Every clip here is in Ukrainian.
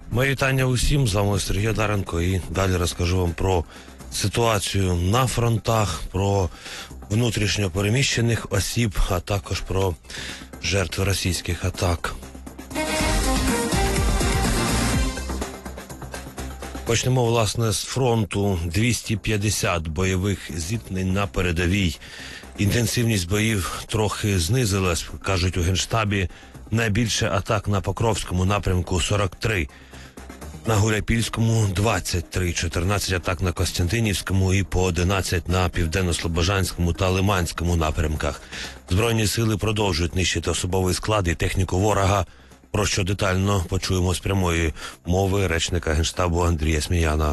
Мої вітання усім, з вами Сергій Даренко, і далі розкажу вам про ситуацію на фронтах, про внутрішньо переміщених осіб, а також про жертви російських атак. Почнемо, власне, з фронту. 250 бойових зіткнень на передовій. Інтенсивність боїв трохи знизилась, кажуть у Генштабі. Найбільше атак на Покровському напрямку – 43. На Гуляйпільському – 23, 14 атак на Костянтинівському і по 11 на Південно-Слобожанському та Лиманському напрямках. Збройні сили продовжують нищити особовий склад і техніку ворога, про що детально почуємо з прямої мови речника Генштабу Андрія Сміяна.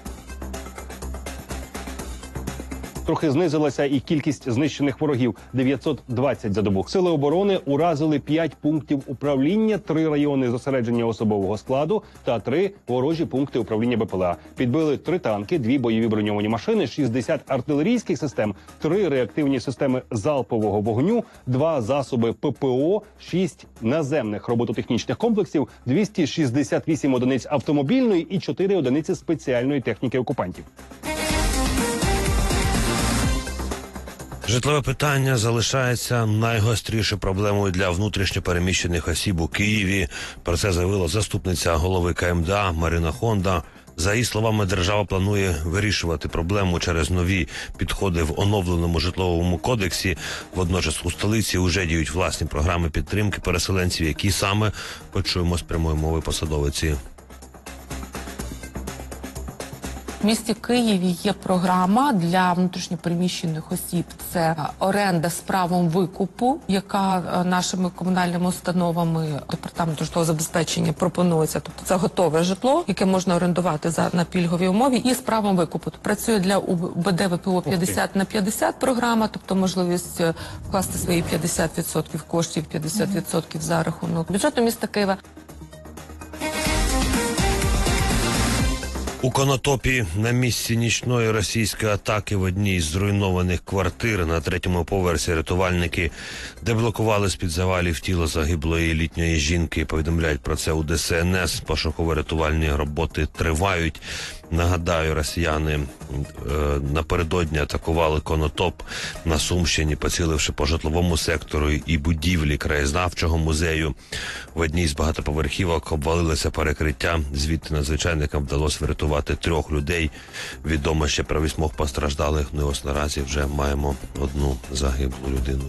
Трохи знизилася і кількість знищених ворогів – 920 за добу. Сили оборони уразили 5 пунктів управління, 3 райони зосередження особового складу та 3 ворожі пункти управління БПЛА. Підбили 3 танки, 2 бойові броньовані машини, 60 артилерійських систем, 3 реактивні системи залпового вогню, 2 засоби ППО, 6 наземних робототехнічних комплексів, 268 одиниць автомобільної і 4 одиниці спеціальної техніки окупантів. Житлове питання залишається найгострішою проблемою для внутрішньопереміщених осіб у Києві. Про це заявила заступниця голови КМДА Марина Хонда. За її словами, держава планує вирішувати проблему через нові підходи в оновленому житловому кодексі. Водночас у столиці вже діють власні програми підтримки переселенців, які саме почуємо з прямої мови посадовиці. В місті Києві є програма для внутрішньопереміщених осіб. Це оренда з правом викупу, яка нашими комунальними установами департаменту житлового забезпечення пропонується. Тобто це готове житло, яке можна орендувати на пільговій умові, і з правом викупу. Працює для УБД ВПО 50/50 програма, тобто можливість вкласти свої 50% коштів, 50% за рахунок бюджету міста Києва. У Конотопі на місці нічної російської атаки в одній з зруйнованих квартир на 3-му поверсі рятувальники деблокували з-під завалів тіло загиблої літньої жінки. Повідомляють про це у ДСНС. Пошуково-рятувальні роботи тривають. Нагадаю, росіяни напередодні атакували Конотоп на Сумщині, поціливши по житловому сектору і будівлі краєзнавчого музею. В одній з багатоповерхівок обвалилося перекриття. Звідти надзвичайникам вдалося врятувати 3 людей. Відомо ще про 8 постраждалих. Ну і ось наразі вже маємо 1 загиблу людину.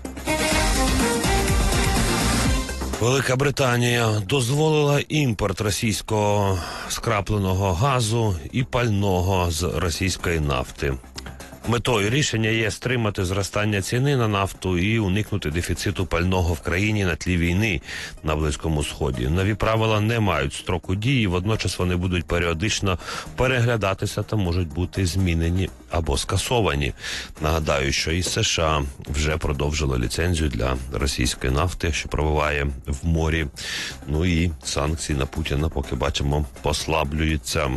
Велика Британія дозволила імпорт російського скрапленого газу і пального з російської нафти. Метою рішення є стримати зростання ціни на нафту і уникнути дефіциту пального в країні на тлі війни на Близькому Сході. Нові правила не мають строку дії, водночас вони будуть періодично переглядатися та можуть бути змінені або скасовані. Нагадаю, що і США вже продовжили ліцензію для російської нафти, що пробиває в морі. Ну і санкції на Путіна, поки бачимо, послаблюються.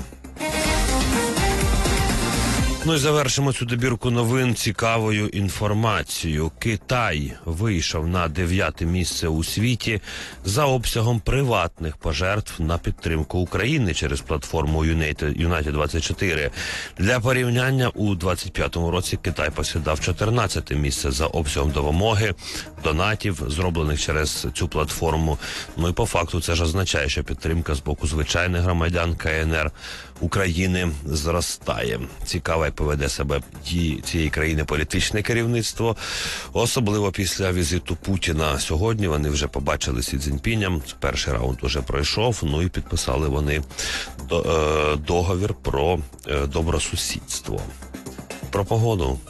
Ну і завершимо цю добірку новин цікавою інформацією. Китай вийшов на 9-те місце у світі за обсягом приватних пожертв на підтримку України через платформу United24. Для порівняння, у 25-му році Китай посідав 14-те місце за обсягом допомоги, донатів, зроблених через цю платформу. Ну і по факту це ж означає, що підтримка з боку звичайних громадян КНР України зростає. Цікаво, як поведе себе цієї країни політичне керівництво, особливо після візиту Путіна. Сьогодні вони вже побачили Сі Цзіньпінем, перший раунд уже пройшов, ну і підписали вони договір про добросусідство. Про погоду.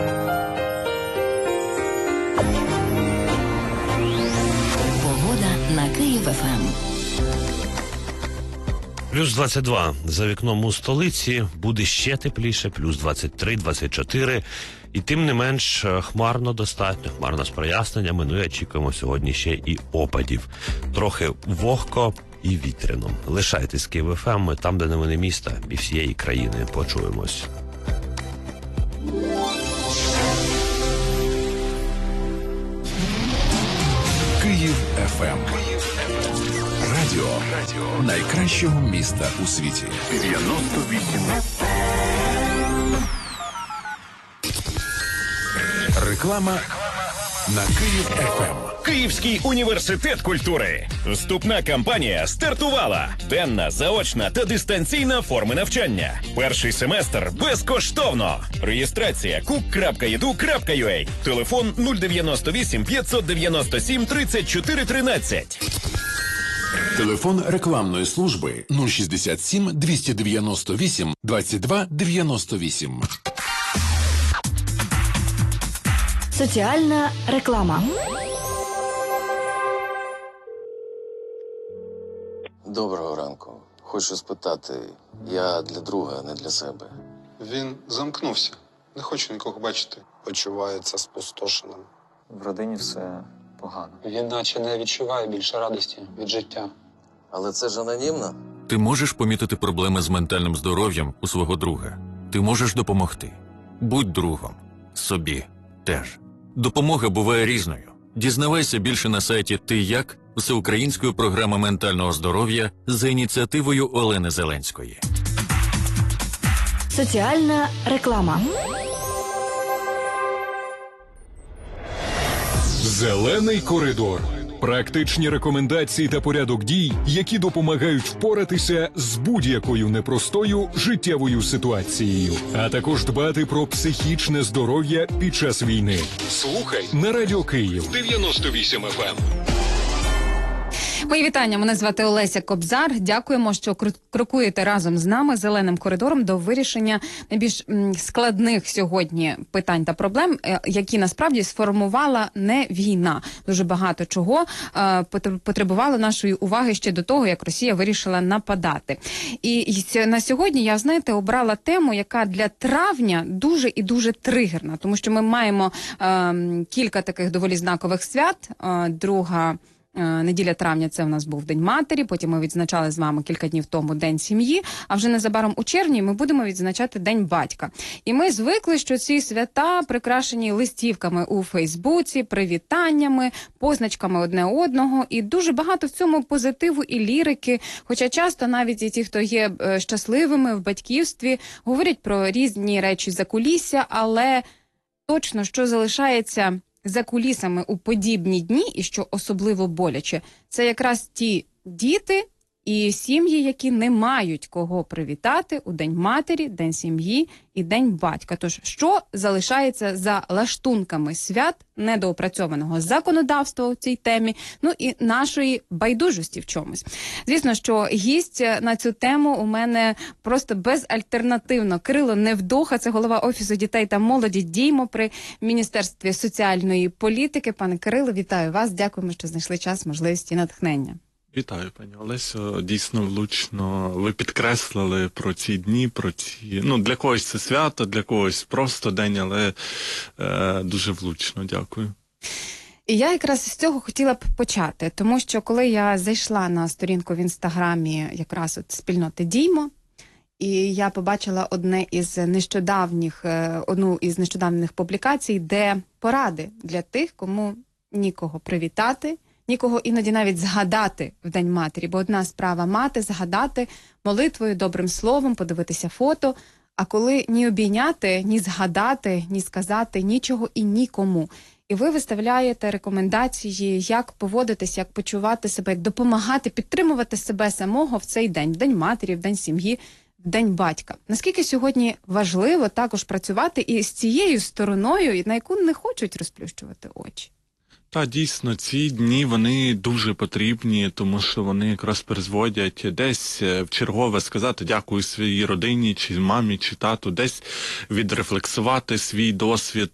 Погода на Київ-ФМ. Плюс 22 за вікном у столиці, буде ще тепліше, плюс 23-24. І тим не менш хмарно достатньо, хмарно з проясненнями, ну і очікуємо сьогодні ще і опадів. Трохи вогко і вітряно. Лишайтесь Київ-ФМ, там, де новини міста і всієї країни. Почуємось. Київ-ФМ. Радіо Радіо найкращого міста у світі. 98. Реклама на Київ ФМ. Київський університет культури. Вступна кампанія стартувала. Денна, заочна та дистанційна форми навчання. Перший семестр безкоштовно. Реєстрація cook.edu.ua. Телефон 098 597 34 13. Телефон рекламної служби 067 298 22 98. Соціальна реклама. Доброго ранку. Хочу спитати, я для друга, не для себе. Він замкнувся. Не хочу нікого бачити. Почувається спустошеним. В родині все погано. Він наче не відчуває більше радості від життя. Але це ж анонімно. Ти можеш помітити проблеми з ментальним здоров'ям у свого друга. Ти можеш допомогти. Будь другом. Собі теж. Допомога буває різною. Дізнавайся більше на сайті «Ти як» всеукраїнської програми ментального здоров'я за ініціативою Олени Зеленської. Соціальна реклама. Зелений коридор. Практичні рекомендації та порядок дій, які допомагають впоратися з будь-якою непростою життєвою ситуацією, а також дбати про психічне здоров'я під час війни. Слухай на Радіо Київ 98 FM. Мої вітання. Мене звати Олеся Кобзар. Дякуємо, що крокуєте разом з нами зеленим коридором до вирішення найбільш складних сьогодні питань та проблем, які насправді сформувала не війна. Дуже багато чого потребувало нашої уваги ще до того, як Росія вирішила нападати. І на сьогодні я, знаєте, обрала тему, яка для травня дуже і дуже тригерна, тому що ми маємо кілька таких доволі знакових свят. Друга неділя травня – це в нас був День матері, потім ми відзначали з вами кілька днів тому День сім'ї, а вже незабаром у червні ми будемо відзначати День батька. І ми звикли, що ці свята прикрашені листівками у Фейсбуці, привітаннями, позначками одне одного, і дуже багато в цьому позитиву і лірики, хоча часто навіть і ті, хто є щасливими в батьківстві, говорять про різні речі закулісся, але точно, що залишається за кулісами у подібні дні, і що особливо боляче, це якраз ті діти і сім'ї, які не мають кого привітати у День матері, День сім'ї і День батька. Тож, що залишається за лаштунками свят недоопрацьованого законодавства у цій темі, ну і нашої байдужості в чомусь. Звісно, що гість на цю тему у мене просто безальтернативно. Кирило Невдоха, це голова Офісу дітей та молоді «Діймо» при Міністерстві соціальної політики. Пане Кирило, вітаю вас. Дякуємо, що знайшли час, можливість і натхнення. Вітаю, пані Олесю. Дійсно влучно ви підкреслили про ці дні, для когось це свято, для когось просто день, але дуже влучно. Дякую. І я якраз з цього хотіла б почати, тому що коли я зайшла на сторінку в Інстаграмі якраз от спільноти «Діймо», і я побачила одну із нещодавніх публікацій, де поради для тих, кому нікого привітати, нікого іноді навіть згадати в День матері, бо одна справа мати, згадати молитвою, добрим словом, подивитися фото, а коли ні обійняти, ні згадати, ні сказати нічого і нікому. І ви виставляєте рекомендації, як поводитися, як почувати себе, як допомагати, підтримувати себе самого в цей день, в День матері, в День сім'ї, в День батька. Наскільки сьогодні важливо також працювати і з цією стороною, на яку не хочуть розплющувати очі? Та, дійсно, ці дні, вони дуже потрібні, тому що вони якраз призводять десь в чергове сказати дякую своїй родині, чи мамі, чи тату, десь відрефлексувати свій досвід.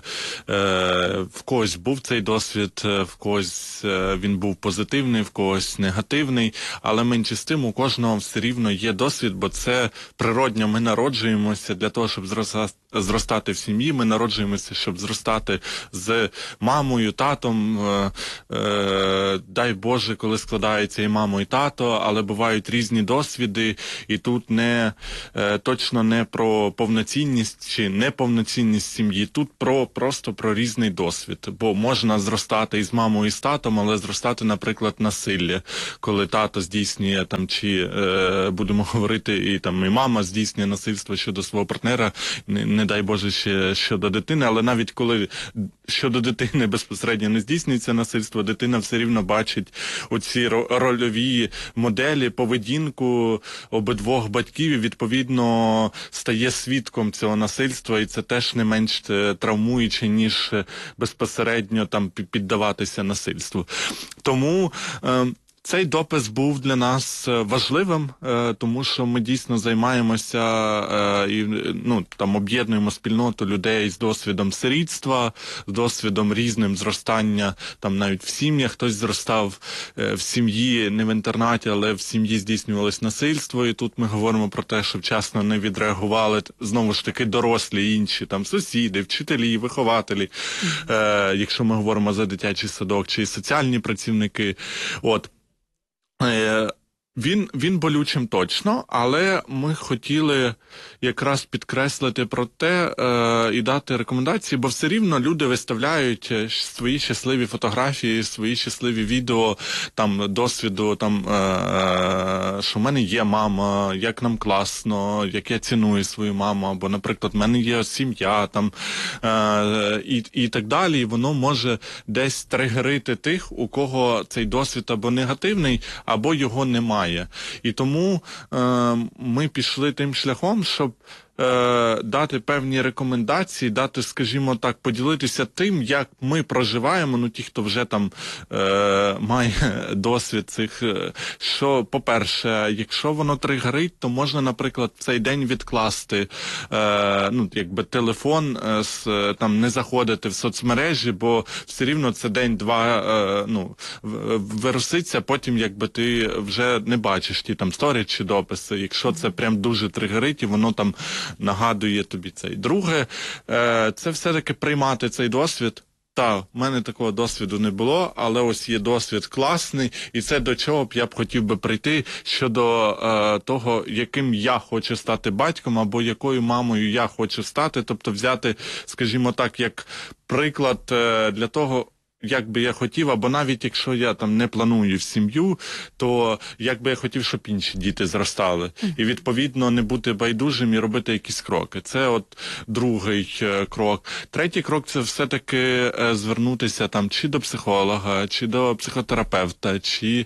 В когось був цей досвід, в когось він був позитивний, в когось негативний, але менше з тим у кожного все рівно є досвід, бо це природньо, ми народжуємося для того, щоб зростати в сім'ї, ми народжуємося, щоб зростати з мамою, татом, дай Боже, коли складається і мамо, і тато, але бувають різні досвіди, і тут точно не про повноцінність чи неповноцінність сім'ї, тут просто про різний досвід, бо можна зростати із мамою, і з татом, але зростати, наприклад, насилля, коли тато здійснює там, чи будемо говорити, і мама здійснює насильство щодо свого партнера, не дай Боже ще щодо дитини, але навіть коли щодо дитини безпосередньо не здійснюється насильство, дитина все рівно бачить оці рольові моделі, поведінку обидвох батьків і, відповідно, стає свідком цього насильства, і це теж не менш травмуюче, ніж безпосередньо там піддаватися насильству. Тому цей допис був для нас важливим, тому що ми дійсно займаємося і об'єднуємо спільноту людей з досвідом сирітства, з досвідом різним зростання, там навіть в сім'ях хтось зростав в сім'ї, не в інтернаті, але в сім'ї здійснювалось насильство, і тут ми говоримо про те, що вчасно не відреагували, знову ж таки, дорослі інші, там сусіди, вчителі, вихователі, якщо ми говоримо за дитячий садок, чи соціальні працівники. Він болючим точно, але ми хотіли якраз підкреслити про те і дати рекомендації, бо все рівно люди виставляють свої щасливі фотографії, свої щасливі відео, там, досвіду, там, що в мене є мама, як нам класно, як я ціную свою маму, або, наприклад, в мене є сім'я, там, і так далі. І воно може десь тригерити тих, у кого цей досвід або негативний, або його немає. І тому ми пішли тим шляхом, щоб дати певні рекомендації, дати, скажімо так, поділитися тим, як ми проживаємо, ті, хто вже там має досвід цих, що, по-перше, якщо воно тригерить, то можна, наприклад, в цей день відкласти телефон, там, не заходити в соцмережі, бо все рівно це день-два вируситься, потім якби ти вже не бачиш ті там сторі чи дописи, якщо це прям дуже тригерить і воно там нагадує тобі цей. Друге, це все-таки приймати цей досвід. В мене такого досвіду не було, але ось є досвід класний, і це до чого б я б хотів би прийти щодо того, яким я хочу стати батьком, або якою мамою я хочу стати, тобто взяти, скажімо так, як приклад для того, як би я хотів, або навіть якщо я там не планую в сім'ю, то як би я хотів, щоб інші діти зростали. І, відповідно, не бути байдужим і робити якісь кроки. Це от другий крок. Третій крок – це все-таки звернутися там чи до психолога, чи до психотерапевта, чи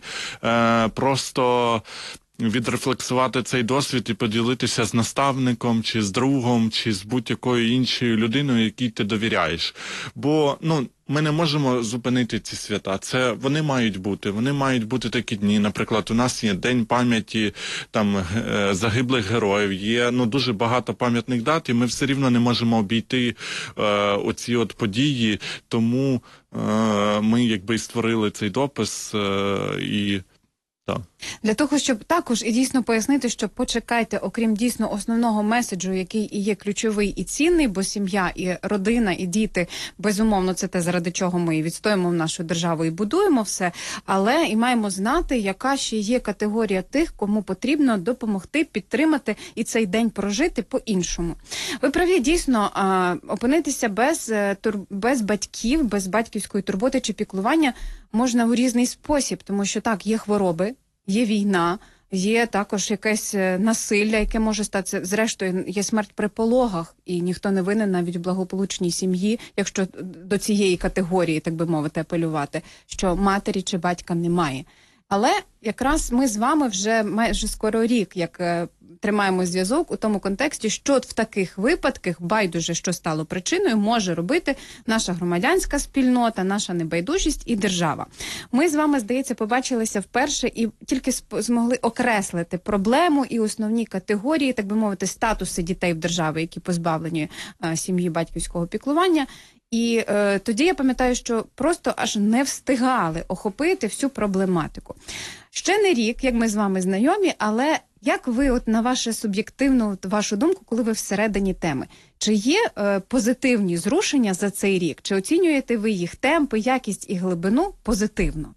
просто відрефлексувати цей досвід і поділитися з наставником, чи з другом, чи з будь-якою іншою людиною, якій ти довіряєш. Бо, ми не можемо зупинити ці свята. Вони мають бути такі дні. Наприклад, у нас є День пам'яті там загиблих героїв, є дуже багато пам'ятних дат, і ми все рівно не можемо обійти оці от події, тому ми якби і створили цей допис і для того, щоб також і дійсно пояснити, що почекайте, окрім дійсно основного меседжу, який і є ключовий і цінний, бо сім'я, і родина, і діти, безумовно, це те, заради чого ми і відстоїмо нашу державу і будуємо все, але і маємо знати, яка ще є категорія тих, кому потрібно допомогти, підтримати і цей день прожити по-іншому. Ви праві, дійсно, опинитися без батьків, без батьківської турботи чи піклування можна у різний спосіб, тому що так, є хвороби, є війна, є також якесь насилля, яке може статися. Зрештою, є смерть при пологах, і ніхто не винен навіть в благополучній сім'ї, якщо до цієї категорії, так би мовити, апелювати, що матері чи батька немає. Але якраз ми з вами вже майже скоро рік, як тримаємо зв'язок у тому контексті, що в таких випадках, байдуже, що стало причиною, може робити наша громадянська спільнота, наша небайдужість і держава. Ми з вами, здається, побачилися вперше і тільки змогли окреслити проблему і основні категорії, так би мовити, статуси дітей в державі, які позбавлені сім'ї батьківського піклування. І тоді я пам'ятаю, що просто аж не встигали охопити всю проблематику. Ще не рік, як ми з вами знайомі, але Як ви, от на вашу суб'єктивну вашу думку, коли ви всередині теми, чи є позитивні зрушення за цей рік? Чи оцінюєте ви їх темпи, якість і глибину позитивно?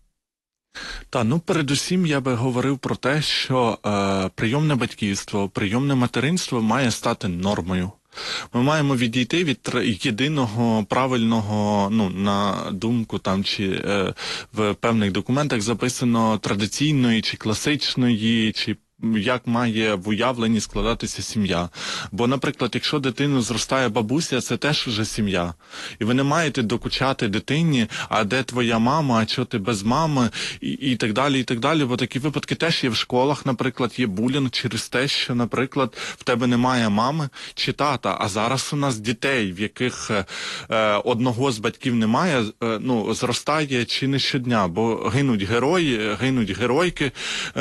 Передусім я би говорив про те, що прийомне батьківство, прийомне материнство має стати нормою. Ми маємо відійти від єдиного правильного, на думку там чи в певних документах записано традиційної чи класичної, чи як має в уявленні складатися сім'я. Бо, наприклад, якщо дитину зростає бабуся, це теж уже сім'я. І ви не маєте докучати дитині, а де твоя мама, а чого ти без мами, і так далі, і так далі. Бо такі випадки теж є в школах, наприклад, є булінг через те, що, наприклад, в тебе немає мами чи тата. А зараз у нас дітей, в яких одного з батьків немає, зростає чи не щодня, бо гинуть герої, гинуть геройки,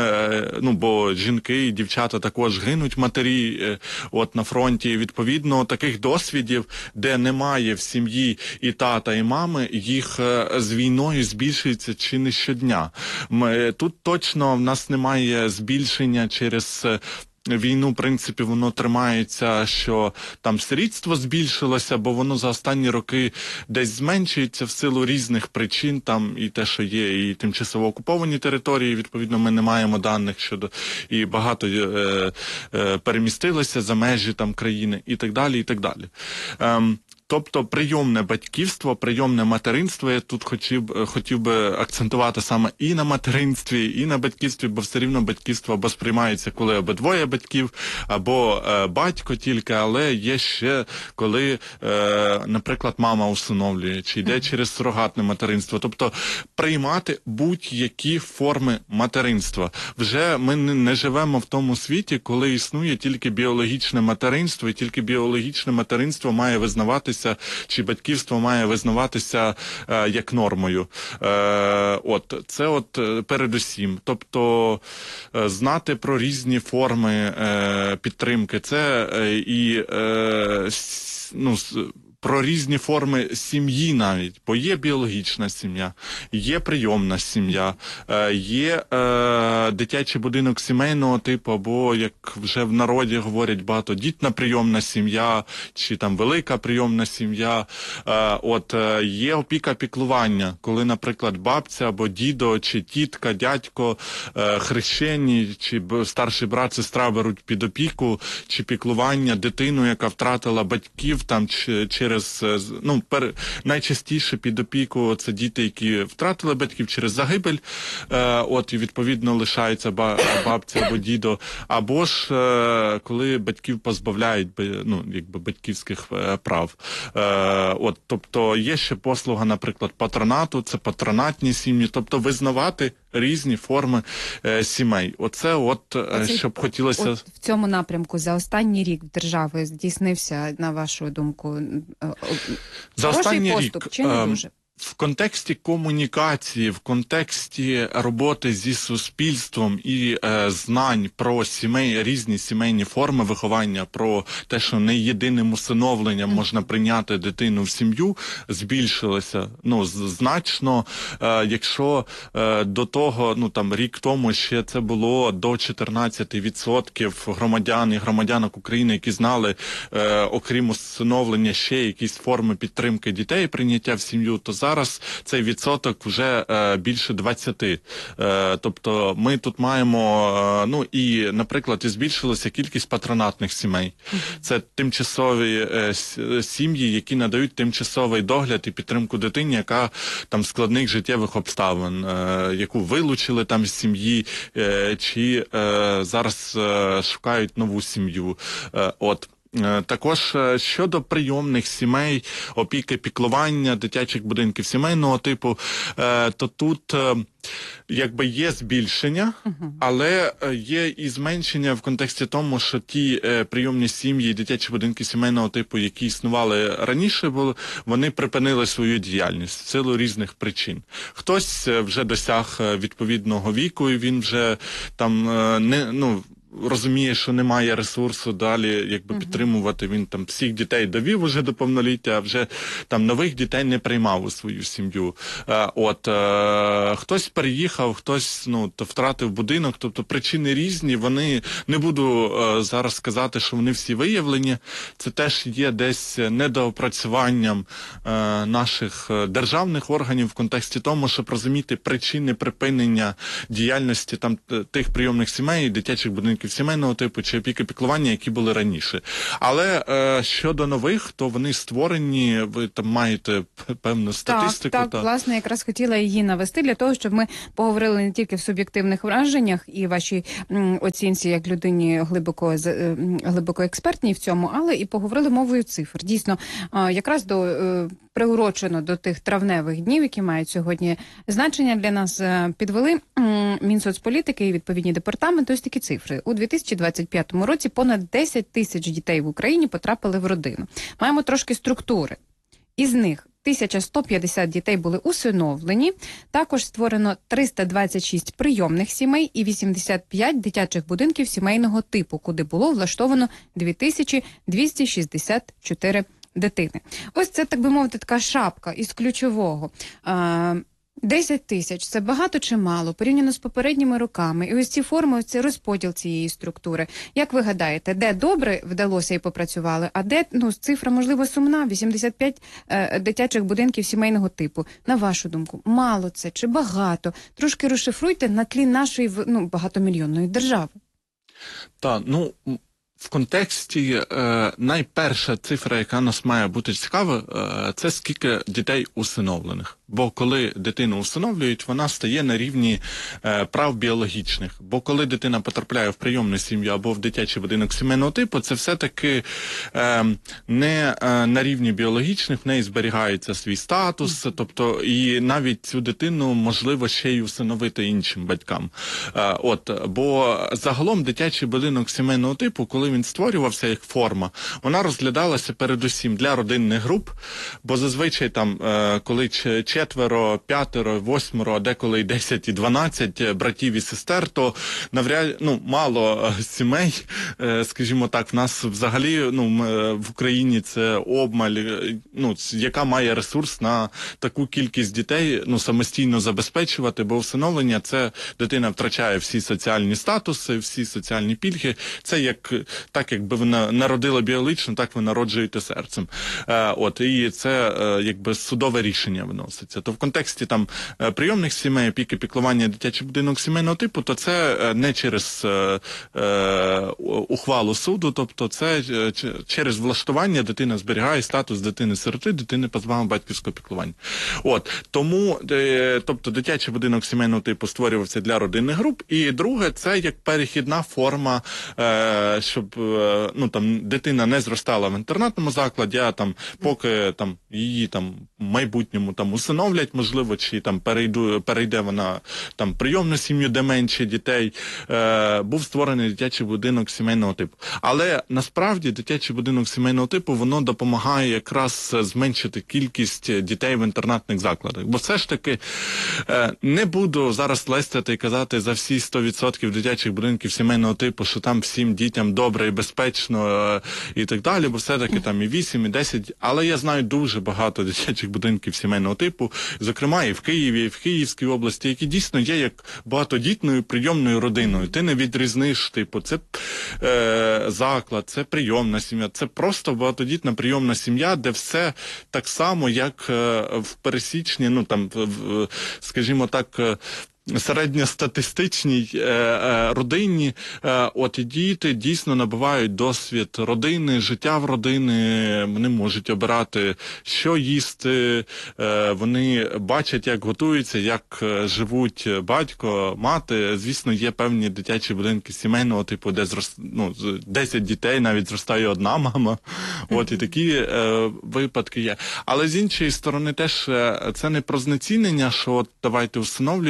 бо жінки і дівчата також гинуть, матері на фронті. Відповідно, таких досвідів, де немає в сім'ї і тата, і мами, їх з війною збільшується чи не щодня. Тут точно в нас немає збільшення через війну, в принципі, воно тримається, що там сирітство збільшилося, бо воно за останні роки десь зменшується в силу різних причин, там і те, що є і тимчасово окуповані території, відповідно, ми не маємо даних щодо, і багато перемістилося за межі там країни, і так далі, і так далі. Тобто прийомне батьківство, прийомне материнство, я тут хотів би акцентувати саме і на материнстві, і на батьківстві, бо все рівно батьківство або сприймається, коли обидвоє батьків, або батько тільки, але є ще, коли, наприклад, мама усиновлює, чи йде через сурогатне материнство. Тобто приймати будь-які форми материнства. Вже ми не живемо в тому світі, коли існує тільки біологічне материнство, і тільки біологічне материнство має визнаватися, чи батьківство має визнаватися як нормою. Це передусім. Тобто знати про різні форми підтримки. Це і про різні форми сім'ї навіть, бо є біологічна сім'я, є прийомна сім'я, є дитячий будинок сімейного типу, або, як вже в народі говорять, багатодітна прийомна сім'я, чи там велика прийомна сім'я. Є опіка-піклування, коли, наприклад, бабця або дідо, чи тітка, дядько, хрещені, чи старший брат, сестра беруть під опіку, чи піклування дитину, яка втратила батьків, там, найчастіше під опіку це діти, які втратили батьків через загибель, і відповідно лишається бабця або дідо, або ж коли батьків позбавляють батьківських прав. Тобто є ще послуга, наприклад, патронату, це патронатні сім'ї, тобто визнавати різні форми сімей. Що б хотілося... В цьому напрямку за останній рік в держави здійснився, на вашу думку, за останній поступ, рік, чи не дуже? В контексті комунікації, в контексті роботи зі суспільством і знань про різні сімейні форми виховання, про те, що не єдиним усиновленням можна прийняти дитину в сім'ю, збільшилося значно. Якщо до того, рік тому ще це було до 14% громадян і громадянок України, які знали, окрім усиновлення, ще якісь форми підтримки дітей, прийняття в сім'ю, то зараз цей відсоток вже більше 20. Тобто ми тут маємо, наприклад, і збільшилася кількість патронатних сімей. Це тимчасові сім'ї, які надають тимчасовий догляд і підтримку дитині, яка там складних життєвих обставин, яку вилучили там з сім'ї, чи зараз шукають нову сім'ю. Також щодо прийомних сімей, опіки, піклування, дитячих будинків сімейного типу, то тут є збільшення, але є і зменшення в контексті тому, що ті прийомні сім'ї, дитячі будинки сімейного типу, які існували раніше, вони припинили свою діяльність в силу різних причин. Хтось вже досяг відповідного віку, і він вже там розуміє, що немає ресурсу далі, якби підтримувати, він там всіх дітей довів уже до повноліття, а вже там нових дітей не приймав у свою сім'ю. Хтось переїхав, хтось, ну, то втратив будинок, тобто причини різні, вони, не буду зараз сказати, що вони всі виявлені, це теж є десь недоопрацюванням наших державних органів в контексті тому, щоб розуміти причини припинення діяльності там тих прийомних сімей, дитячих будинків сімейного типу чи опіки піклування, які були раніше. Але щодо нових, то вони створені, ви там маєте певну статистику. Так, власне, якраз хотіла її навести для того, щоб ми поговорили не тільки в суб'єктивних враженнях і вашій оцінці як людині глибоко експертній в цьому, але і поговорили мовою цифр. Дійсно, якраз приурочено до тих травневих днів, які мають сьогодні значення для нас, підвели Мінсоцполітики і відповідні департаменти ось такі цифри. У 2025 році понад 10 тисяч дітей в Україні потрапили в родину. Маємо трошки структури. Із них 1150 дітей були усиновлені, також створено 326 прийомних сімей і 85 дитячих будинків сімейного типу, куди було влаштовано 2264 дитини. Ось це, так би мовити, така шапка із ключового. 10 тисяч – це багато чи мало, порівняно з попередніми роками. І ось ці форми, ось цей розподіл цієї структури. Як ви гадаєте, де добре вдалося і попрацювали, а де, ну, цифра, можливо, сумна, 85 дитячих будинків сімейного типу. На вашу думку, мало це чи багато? Трошки розшифруйте на тлі нашої, ну, багатомільйонної держави. Так, ну... В контексті найперша цифра, яка нас має бути цікава, це скільки дітей усиновлених. Бо коли дитину усиновлюють, вона стає на рівні прав біологічних. Бо коли дитина потрапляє в прийомну сім'ю або в дитячий будинок сімейного типу, це все-таки не на рівні біологічних, в неї зберігається свій статус, тобто і навіть цю дитину можливо ще й усиновити іншим батькам. Бо загалом дитячий будинок сімейного типу, коли він створювався як форма, вона розглядалася передусім для родинних груп, бо зазвичай там, коли 4, 5, 8, а деколи й 10 і 12 братів і сестер, то мало сімей, скажімо так, в нас взагалі в Україні це обмаль, яка має ресурс на таку кількість дітей самостійно забезпечувати, бо усиновлення це дитина втрачає всі соціальні статуси, всі соціальні пільги, це так якби вона народила біологічно, так ви народжуєте серцем. І це якби судове рішення виноситься. То в контексті там прийомних сімей, опіки, піклування, дитячий будинок сімейного типу, то це не через ухвалу суду, тобто це через влаштування дитина зберігає статус дитини-сироти, дитини позбавлення батьківського піклування. Тому, тобто дитячий будинок сімейного типу створювався для родинних груп, і друге, це як перехідна форма, щоб дитина не зростала в інтернатному закладі, а поки її в майбутньому усиновлять, можливо, чи перейде вона прийомну сім'ю, де менше дітей, був створений дитячий будинок сімейного типу. Але насправді дитячий будинок сімейного типу, воно допомагає якраз зменшити кількість дітей в інтернатних закладах. Бо все ж таки не буду зараз лестити і казати за всі 100% дитячих будинків сімейного типу, що там всім дітям добре і безпечно і так далі, бо все-таки і 8, і 10, але я знаю дуже багато дитячих будинків сімейного типу, зокрема і в Києві, і в Київській області, які дійсно є як багатодітною прийомною родиною. Ти не відрізниш, це заклад, це прийомна сім'я, це просто багатодітна прийомна сім'я, де все так само, як в пересічній, скажімо так, середньостатистичній родині, і діти дійсно набувають досвід родини, життя в родини, вони можуть обирати, що їсти, вони бачать, як готуються, як живуть батько, мати. Звісно, є певні дитячі будинки сімейного типу, де 10 дітей, навіть зростає одна мама, і такі випадки є. Але з іншої сторони теж це не про знецінення, що давайте усиновлюйте.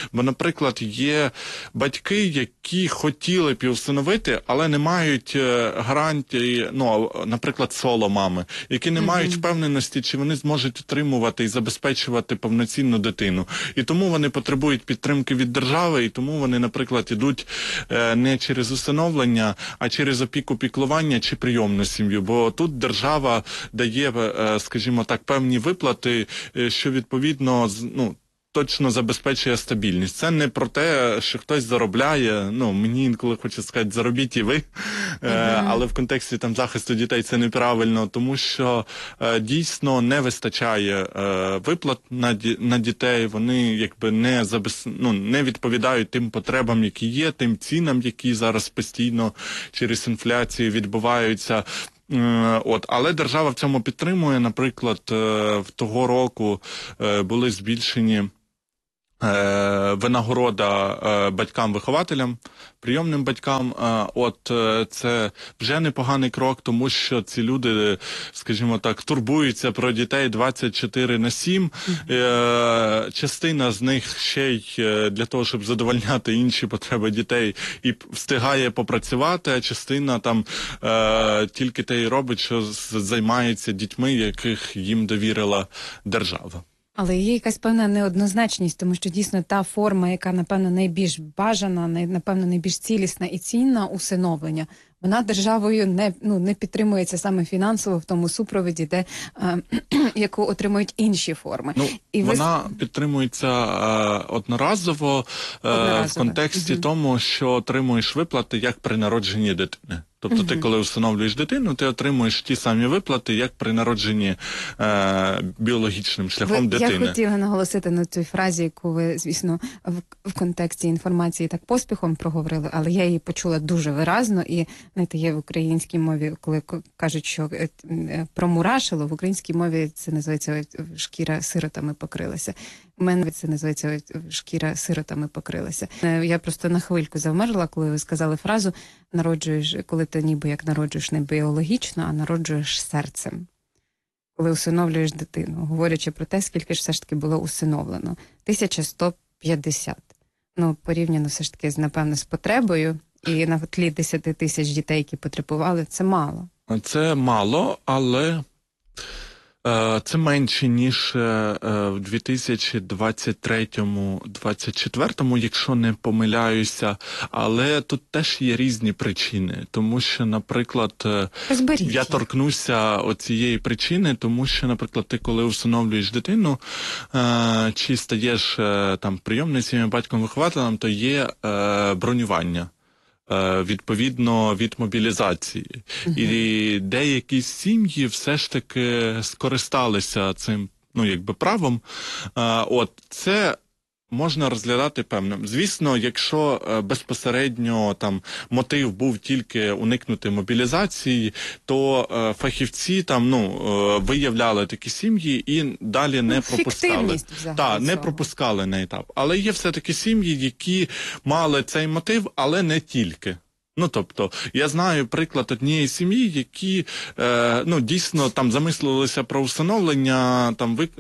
Бо, наприклад, є батьки, які хотіли б і усиновити, але не мають гарантії, ну, наприклад, соло-мами, які не мають впевненості, чи вони зможуть утримувати і забезпечувати повноцінну дитину. І тому вони потребують підтримки від держави, і тому вони, наприклад, ідуть не через усиновлення, а через опіку, піклування чи прийомну сім'ю. Бо тут держава дає, скажімо так, певні виплати, що відповідно, ну, точно забезпечує стабільність. Це не про те, що хтось заробляє, ну, мені інколи хочу сказати, заробіть і ви, але в контексті там захисту дітей це неправильно, тому що дійсно не вистачає виплат на дітей, вони якби не відповідають тим потребам, які є, тим цінам, які зараз постійно через інфляцію відбуваються. Але держава в цьому підтримує. Наприклад, в того року були збільшені винагорода батькам-вихователям, прийомним батькам. Це вже непоганий крок, тому що ці люди, скажімо так, турбуються про дітей 24/7. Частина з них ще й для того, щоб задовольняти інші потреби дітей, і встигає попрацювати, а частина там тільки те й робить, що займається дітьми, яких їм довірила держава. Але є якась певна неоднозначність, тому що дійсно та форма, яка, напевно, найбільш бажана, напевно, найбільш цілісна і цінна усиновлення, вона державою не підтримується саме фінансово в тому супроводі, яку отримують інші форми. Вона підтримується одноразово в контексті тому, що отримуєш виплати як при народженні дитини. Тобто ти, коли усиновлюєш дитину, ти отримуєш ті самі виплати, як при народженні біологічним шляхом дитини. Я хотіла наголосити на цій фразі, яку ви, звісно, в контексті інформації так поспіхом проговорили, але я її почула дуже виразно. І, знаєте, є в українській мові, коли кажуть, що промурашило, в українській мові це називається «шкіра сиротами покрилася». У мене це називається «шкіра сиротами покрилася». Я просто на хвильку завмерла, коли ви сказали фразу «народжуєш, коли ти ніби як народжуєш не біологічно, а народжуєш серцем». Коли усиновлюєш дитину, говорячи про те, скільки ж все ж таки було усиновлено. 1150. Порівняно все ж таки, напевно, з потребою, і на тлі 10 тисяч дітей, які потребували, це мало. Це мало, але це менше, ніж в 2023-2024, якщо не помиляюся. Але тут теж є різні причини. Тому що, наприклад, я торкнуся оцієї причини, тому що, наприклад, ти коли усиновлюєш дитину, чи стаєш там прийомною сім'єю, батьком-вихователем, то є бронювання. Відповідно від мобілізації. І деякі сім'ї все ж таки скористалися цим, правом. Це можна розглядати певним. Звісно, якщо безпосередньо там мотив був тільки уникнути мобілізації, то фахівці виявляли такі сім'ї і далі не пропускали. Не пропускали на етап. Але є все-таки сім'ї, які мали цей мотив, але не тільки. Тобто, я знаю приклад однієї сім'ї, які дійсно там замислилися про усиновлення,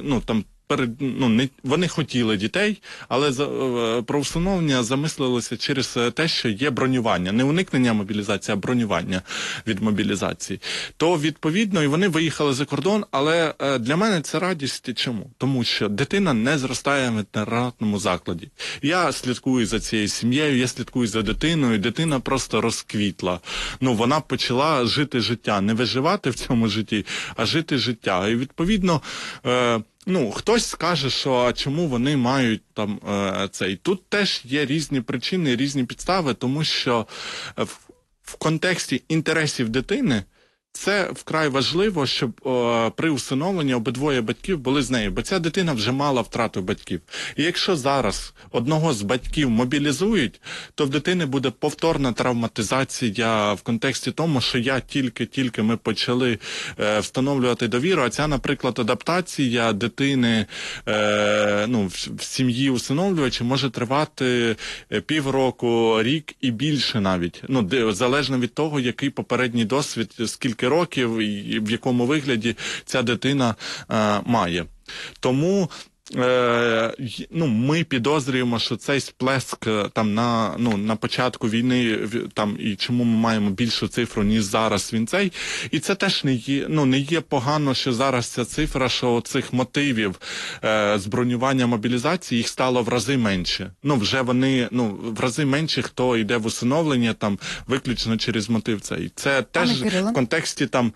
вони хотіли дітей, але про усиновлення замислилися через те, що є бронювання. Не уникнення мобілізації, а бронювання від мобілізації. То, відповідно, і вони виїхали за кордон, але для мене це радість. Чому? Тому що дитина не зростає в інтернатному закладі. Я слідкую за цією сім'єю, я слідкую за дитиною, дитина просто розквітла. Вона почала жити життя, не виживати в цьому житті, а жити життя. І, відповідно, хтось скаже, що а чому вони мають там цей. Тут теж є різні причини, різні підстави, тому що в контексті інтересів дитини це вкрай важливо, щоб при усиновленні обидвоє батьків були з нею, бо ця дитина вже мала втрату батьків. І якщо зараз одного з батьків мобілізують, то в дитини буде повторна травматизація в контексті тому, що тільки ми почали встановлювати довіру, а ця, наприклад, адаптація дитини в сім'ї усиновлювача може тривати півроку, рік і більше навіть. Залежно від того, який попередній досвід, скільки років і в якому вигляді ця дитина має. Тому Ми підозрюємо, що цей сплеск там на початку війни там і чому ми маємо більшу цифру, ніж зараз він цей. І це теж не є погано, що зараз ця цифра, що цих мотивів з бронювання мобілізації їх стало в рази менше. Вже вони в рази менше, хто йде в усиновлення там виключно через мотив цей. Це теж в контексті там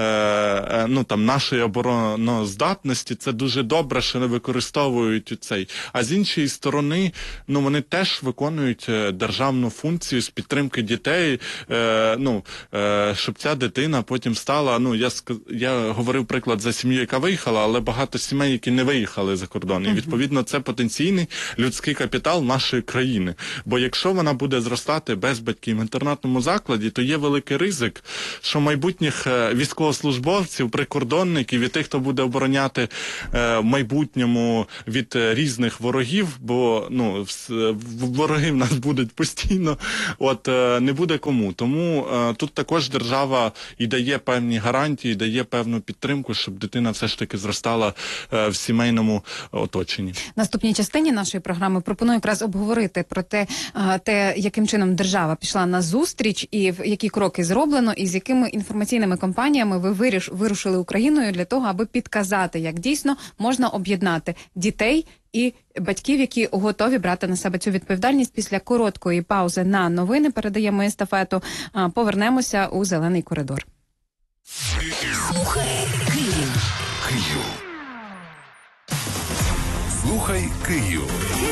нашої обороноздатності. Це дуже добре, що не використовують цей. А з іншої сторони, вони теж виконують державну функцію з підтримки дітей, щоб ця дитина потім стала, я говорив приклад за сім'ю, яка виїхала, але багато сімей, які не виїхали за кордон. І відповідно це потенційний людський капітал нашої країни. Бо якщо вона буде зростати без батьків в інтернатному закладі, то є великий ризик, що майбутніх військовослужбовців, прикордонників і тих, хто буде обороняти в майбутньому від різних ворогів, бо вороги в нас будуть постійно, не буде кому. Тому тут також держава і дає певні гарантії, дає певну підтримку, щоб дитина все ж таки зростала в сімейному оточенні. В наступній частині нашої програми пропоную якраз обговорити про те, яким чином держава пішла на зустріч і які кроки зроблено, і з якими інформаційними кампаніями ви вирушили Україною для того, аби підказати, як дійсно можна об'єднати дітей і батьків, які готові брати на себе цю відповідальність. Після короткої паузи на новини передаємо естафету. Повернемося у «Зелений коридор». Слухай Київ. Слухай Київ.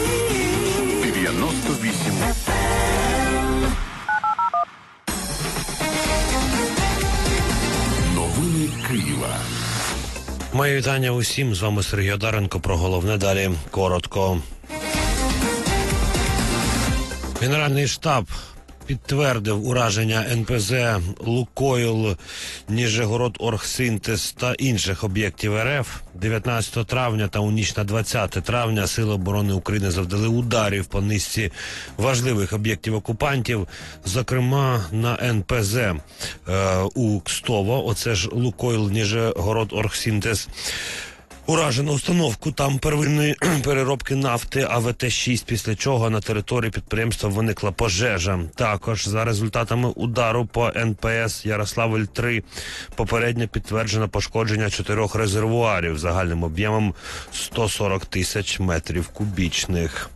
98. Новини Києва. Моє вітання усім. З вами Сергій Одаренко. Про головне далі коротко. Генеральний штаб підтвердив ураження НПЗ «Лукойл», «Ніжегород-Оргсинтез» та інших об'єктів РФ. 19 травня та у ніч на 20 травня Сили оборони України завдали ударів по низці важливих об'єктів окупантів, зокрема на НПЗ у Кстово, оце ж «Лукойл», «Ніжегород-Оргсинтез». Уражено установку там первинної переробки нафти АВТ-6, після чого на території підприємства виникла пожежа. Також за результатами удару по НПС Ярославль-3 попередньо підтверджено пошкодження 4 резервуарів загальним об'ємом 140 тисяч метрів кубічних.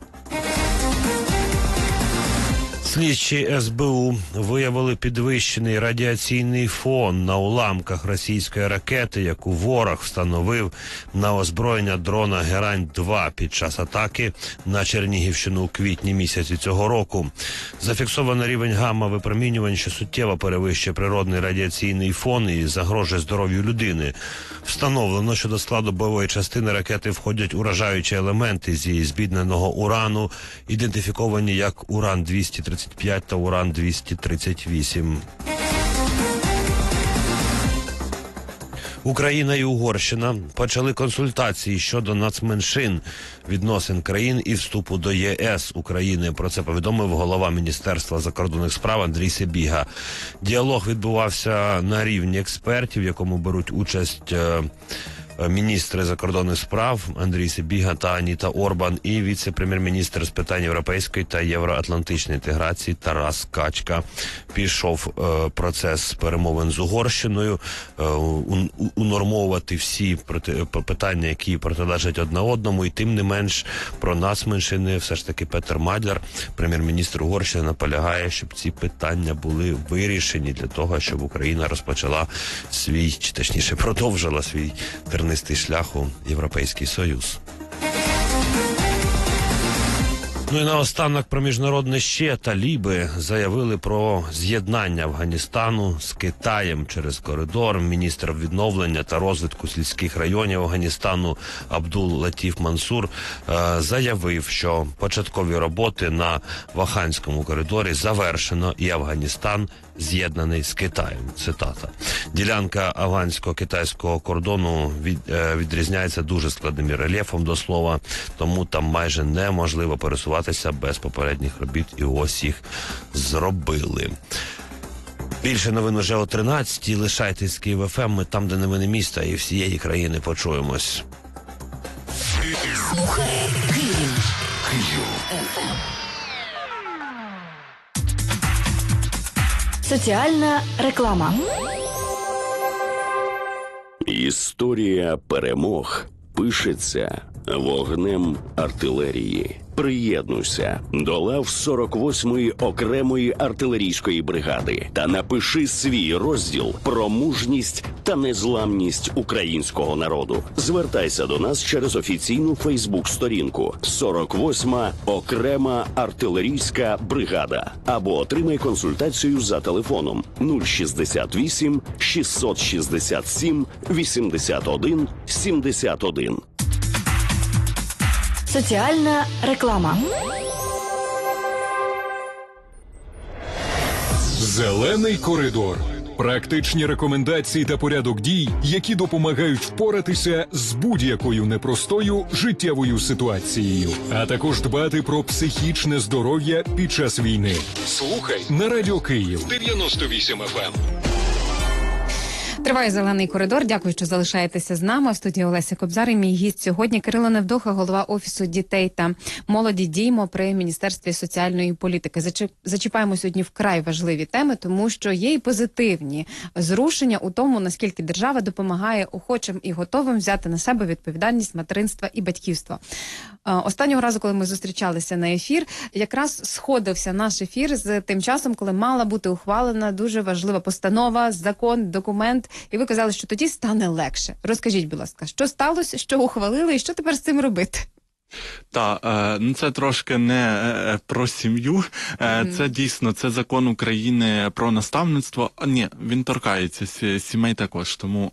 Слідчі СБУ виявили підвищений радіаційний фон на уламках російської ракети, яку ворог встановив на озброєння дрона «Герань-2» під час атаки на Чернігівщину у квітні місяці цього року. Зафіксовано рівень гамма-випромінювань, що суттєво перевищує природний радіаційний фон і загрожує здоров'ю людини. Встановлено, що до складу бойової частини ракети входять уражаючі елементи зі збідненого урану, ідентифіковані як уран-235 та уран-238. Україна і Угорщина почали консультації щодо нацменшин, відносин країн і вступу до ЄС України. Про це повідомив голова Міністерства закордонних справ Андрій Сибіга. Діалог відбувався на рівні експертів, в якому беруть участь міністри закордонних справ Андрій Сибіга та Аніта Орбан і віце-прем'єр-міністр з питань європейської та євроатлантичної інтеграції Тарас Качка. Пішов процес перемовин з Угорщиною, унормовувати всі питання, які протилежать одне одному, і тим не менш про нацменшини все ж таки Петер Мадляр, прем'єр-міністр Угорщини, наполягає, щоб ці питання були вирішені для того, щоб Україна розпочала свій, чи точніше продовжила свій тернистий шлях у Європейський Союз. Ну і наостанок про міжнародне ще. Таліби заявили про з'єднання Афганістану з Китаєм через коридор. Міністр відновлення та розвитку сільських районів Афганістану Абдул-Латіф Мансур заявив, що початкові роботи на Ваханському коридорі завершено і Афганістан з'єднаний з Китаєм. Цитата. Ділянка афгансько-китайського кордону відрізняється дуже складним рельєфом, до слова, тому там майже неможливо пересуватися без попередніх робіт, і ось їх зробили. Більше новин уже о 13-й. Лишайтесь з Київ ФМ. Ми там, де новини міста і всієї країни, почуємось. Соціальна реклама. Історія перемог пишеться вогнем артилерії. Приєднуйся до лав 48-ї окремої артилерійської бригади та напиши свій розділ про мужність та незламність українського народу. Звертайся до нас через офіційну Фейсбук-сторінку 48-ма окрема артилерійська бригада або отримай консультацію за телефоном 068 667 81 71. Соціальна реклама. Зелений коридор. Практичні рекомендації та порядок дій, які допомагають впоратися з будь-якою непростою життєвою ситуацією, а також дбати про психічне здоров'я під час війни. Слухай на Радіо Київ 98 FM. Триває «Зелений коридор». Дякую, що залишаєтеся з нами. В студії Олеся Кобзар і мій гість сьогодні Кирило Невдоха, голова Офісу дітей та молоді «Діймо» при Міністерстві соціальної політики. Зачіпаємо сьогодні вкрай важливі теми, тому що є і позитивні зрушення у тому, наскільки держава допомагає охочим і готовим взяти на себе відповідальність материнства і батьківства. Останнього разу, коли ми зустрічалися на ефір, якраз сходився наш ефір з тим часом, коли мала бути ухвалена дуже важлива постанова, закон, документ, і ви казали, що тоді стане легше. Розкажіть, будь ласка, що сталося, що ухвалили і що тепер з цим робити? Ну це трошки не про сім'ю, це дійсно, це закон України про наставництво. Ні, він торкається сімей також, тому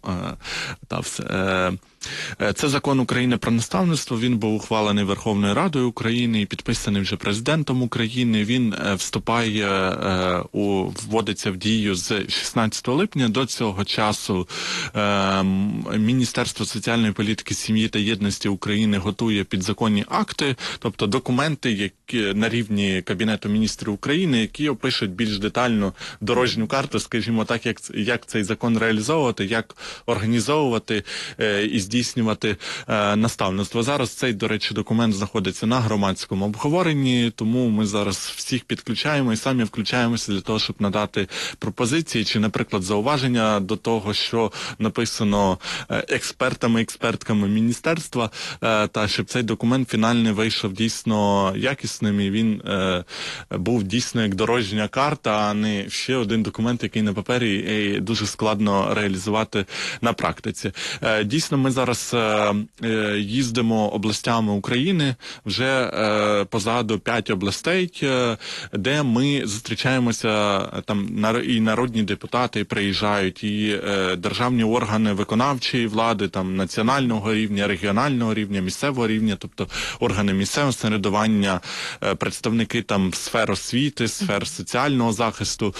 все. Це закон України про наставництво, він був ухвалений Верховною Радою України і підписаний вже президентом України. Він вводиться в дію з 16 липня. До цього часу Міністерство соціальної політики, сім'ї та єдності України готує підзаконні акти, тобто документи, які на рівні Кабінету міністрів України, які опишуть більш детально дорожню карту, скажімо так, як цей закон реалізовувати, як організовувати і здійснювати наставництво. Зараз цей, до речі, документ знаходиться на громадському обговоренні, тому ми зараз всіх підключаємо і самі включаємося для того, щоб надати пропозиції чи, наприклад, зауваження до того, що написано експертками міністерства, та щоб цей документ фінальний вийшов дійсно якісним і він був дійсно як дорожня карта, а не ще один документ, який на папері і дуже складно реалізувати на практиці. Дійсно, ми зараз їздимо областями України, вже позаду 5 областей, де ми зустрічаємося, там і народні депутати приїжджають, і державні органи виконавчої влади, там національного рівня, регіонального рівня, місцевого рівня, тобто органи місцевого самоврядування, представники там сфер освіти, сфер соціального захисту,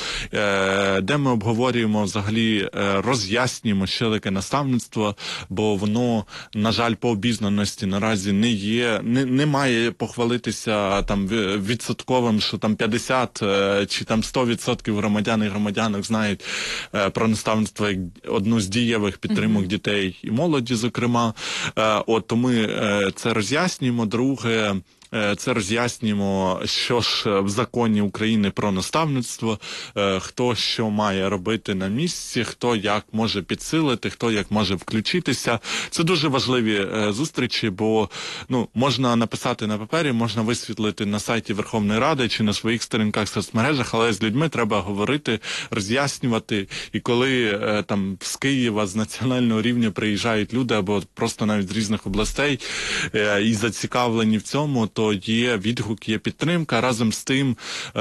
де ми обговорюємо взагалі, роз'яснюємо, що таке наставництво, бо воно, на жаль, по обізнаності наразі не має похвалитися там відсотковим, що там 50 чи там 100% громадян і громадянок знають про наставництво як одну з дієвих підтримок дітей і молоді, зокрема. То ми це роз'яснюємо. Друге, це роз'яснюємо, що ж в законі України про наставництво, хто що має робити на місці, хто як може підсилити, хто як може включитися. Це дуже важливі зустрічі, бо можна написати на папері, можна висвітлити на сайті Верховної Ради чи на своїх сторінках в соцмережах, але з людьми треба говорити, роз'яснювати. І коли там з Києва, з національного рівня приїжджають люди або просто навіть з різних областей і зацікавлені в цьому, то є відгук, є підтримка. Разом з тим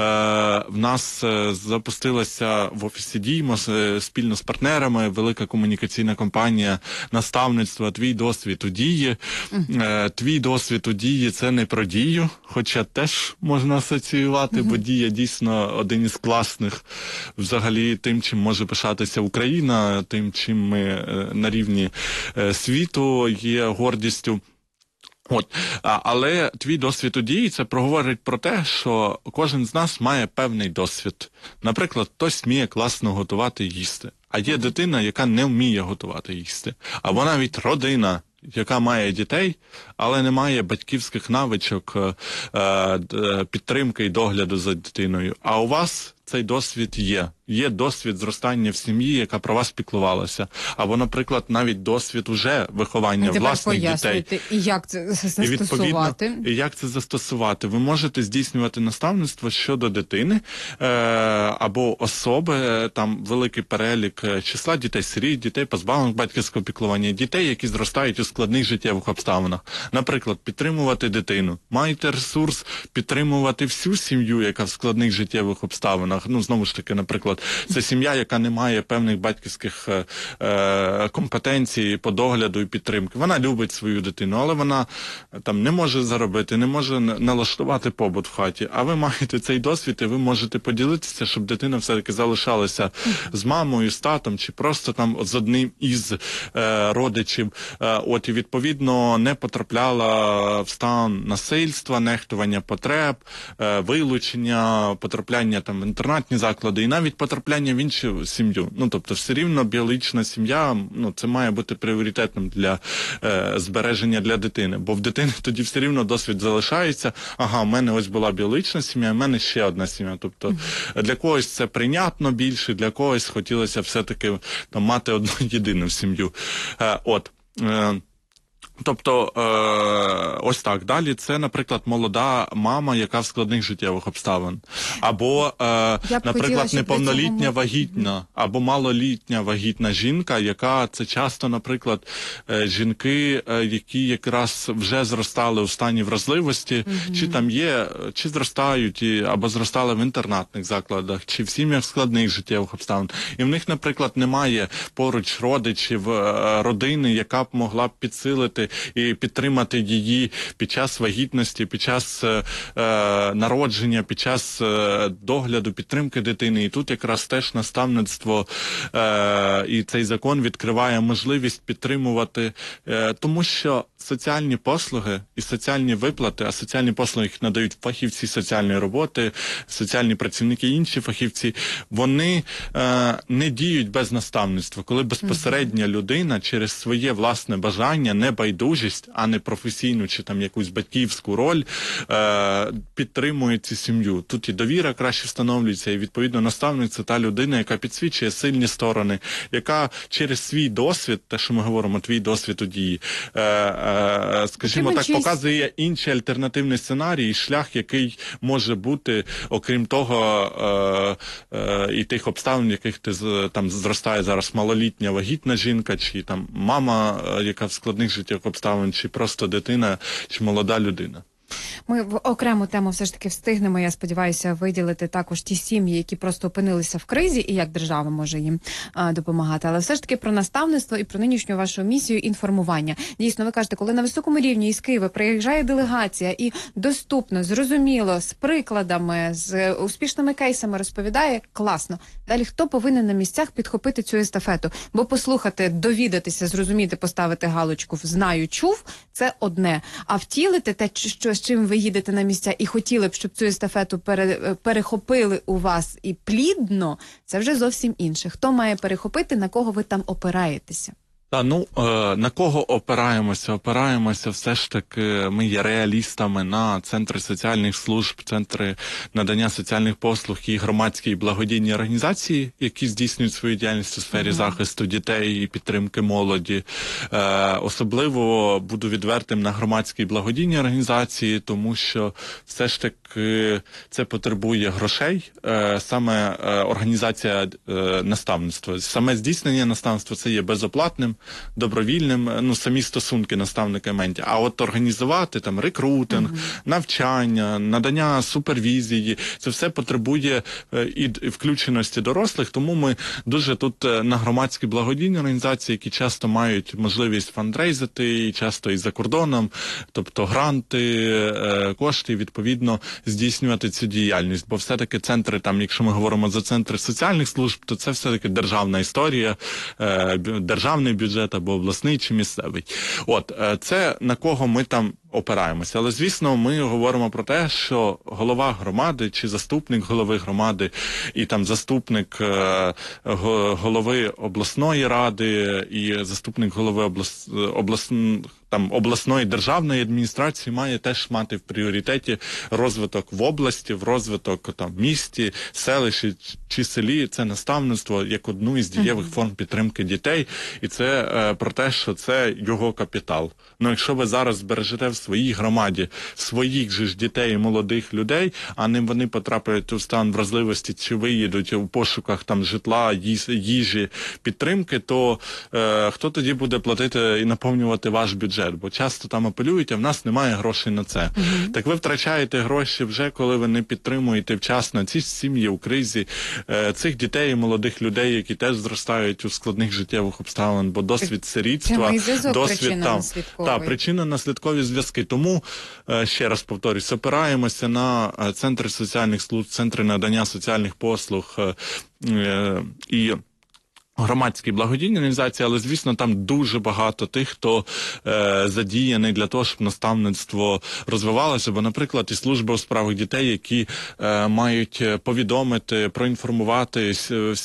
в нас запустилася в Офісі Діймо спільно з партнерами велика комунікаційна кампанія наставництва «Твій досвід у дії». «Твій досвід у дії» – це не про дію, хоча теж можна асоціювати, бо дія дійсно один із класних взагалі тим, чим може пишатися Україна, тим, чим ми на рівні світу є гордістю. Але твій досвід у дії – це проговорить про те, що кожен з нас має певний досвід. Наприклад, хтось вміє класно готувати їсти, а є дитина, яка не вміє готувати їсти. Або навіть родина, яка має дітей, але не має батьківських навичок підтримки і догляду за дитиною. А у вас цей досвід є. Є досвід зростання в сім'ї, яка про вас піклувалася. Або, наприклад, навіть досвід уже виховання власних дітей. І як це застосувати? І як це застосувати? Ви можете здійснювати наставництво щодо дитини або особи, там великий перелік числа дітей-сиріт, дітей позбавлених батьківського піклування, дітей, які зростають у складних життєвих обставинах. Наприклад, підтримувати дитину. Маєте ресурс підтримувати всю сім'ю, яка в складних життєвих обставинах. Ну, знову ж таки, наприклад, це сім'я, яка не має певних батьківських компетенцій по догляду і підтримки. Вона любить свою дитину, але вона там не може заробити, не може налаштувати побут в хаті. А ви маєте цей досвід, і ви можете поділитися, щоб дитина все-таки залишалася з мамою, з татом, чи просто там з одним із родичів. І відповідно не потрапляла в стан насильства, нехтування потреб, вилучення, потрапляння там в інтернатні заклади і навіть потрапляння в іншу сім'ю. Ну, тобто, все рівно біологічна сім'я, ну, це має бути пріоритетним для збереження для дитини. Бо в дитини тоді все рівно досвід залишається. Ага, в мене ось була біологічна сім'я, в мене ще одна сім'я. Тобто, для когось це прийнятно більше, для когось хотілося все-таки там мати одну єдину сім'ю. Тобто, ось так. Далі це, наприклад, молода мама, яка в складних життєвих обставин. Або, наприклад, неповнолітня вагітна, або малолітня вагітна жінка, яка, це часто, наприклад, жінки, які якраз вже зростали у стані вразливості, чи там є, чи зростають, або зростали в інтернатних закладах, чи в сім'ях складних життєвих обставин. І в них, наприклад, немає поруч родичів, родини, яка б могла б підсилити і підтримати її під час вагітності, під час народження, під час догляду, підтримки дитини. І тут якраз теж наставництво і цей закон відкриває можливість підтримувати, тому що соціальні послуги і соціальні виплати, а соціальні послуги їх надають фахівці соціальної роботи, соціальні працівники, інші фахівці, вони не діють без наставництва, коли безпосередня людина через своє власне бажання, небайдужість, а не професійну чи там якусь батьківську роль підтримує цю сім'ю. Тут і довіра краще встановлюється, і відповідно наставник – це та людина, яка підсвічує сильні сторони, яка через свій досвід, те, що ми говоримо, твій досвід у дії, скажімо так, показує інший альтернативний сценарій і шлях, який може бути, окрім того, і тих обставин, в яких ти там зростає зараз малолітня вагітна жінка, чи там мама, яка в складних життєвих обставин, чи просто дитина, чи молода людина. Ми в окрему тему все ж таки встигнемо, я сподіваюся, виділити також ті сім'ї, які просто опинилися в кризі, і як держава може їм допомагати. Але все ж таки про наставництво і про нинішню вашу місію інформування. Дійсно, ви кажете, коли на високому рівні із Києва приїжджає делегація і доступно, зрозуміло, з прикладами, з успішними кейсами розповідає, класно. Далі хто повинен на місцях підхопити цю естафету? Бо послухати, довідатися, зрозуміти, поставити галочку в «знаю, чув» – це одне. А втілити те, з чим ви їдете на місця і хотіли б, щоб цю естафету перехопили у вас і плідно, це вже зовсім інше. Хто має перехопити, на кого ви там опираєтеся? На кого опираємося? Опираємося все ж таки, ми є реалістами на центри соціальних служб, центри надання соціальних послуг і громадські і благодійні організації, які здійснюють свою діяльність у сфері захисту дітей і підтримки молоді. Особливо буду відвертим на громадські і благодійні організації, тому що все ж таки це потребує грошей, саме організація наставництва. Саме здійснення наставництва це є безоплатним, добровільним, самі стосунки наставника-ментя. А от організувати там рекрутинг, навчання, надання супервізії, це все потребує і включеності дорослих, тому ми дуже тут на громадські благодійні організації, які часто мають можливість фандрейзити, і часто і за кордоном, тобто гранти, кошти, відповідно, здійснювати цю діяльність. Бо все-таки центри, там, якщо ми говоримо за центри соціальних служб, то це все-таки державна історія, державний бюджет або обласний чи місцевий. Це на кого ми там опираємося. Але, звісно, ми говоримо про те, що голова громади чи заступник голови громади і там заступник голови обласної ради і заступник голови обласної державної адміністрації має теж мати в пріоритеті розвиток в області, в розвиток в місті, селищі чи селі. Це наставництво як одну із дієвих форм підтримки дітей. І це про те, що це його капітал. Ну, якщо ви зараз збережете в своїй громаді своїх же ж дітей і молодих людей, а не вони потрапляють у стан вразливості чи виїдуть у пошуках житла, їжі, підтримки, то хто тоді буде платити і наповнювати ваш бюджет? Бо часто там апелюють, а в нас немає грошей на це. Так ви втрачаєте гроші вже, коли ви не підтримуєте вчасно ці сім'ї у кризі, цих дітей і молодих людей, які теж зростають у складних життєвих обставин, бо досвід сирітства, досвід причинно-наслідкові зв'язки. Тому, ще раз повторюсь, опираємося на центри соціальних служб, центри надання соціальних послуг і громадські благодійні організації, але, звісно, там дуже багато тих, хто задіяний для того, щоб наставництво розвивалося. Бо, наприклад, і служба у справах дітей, які мають повідомити, проінформувати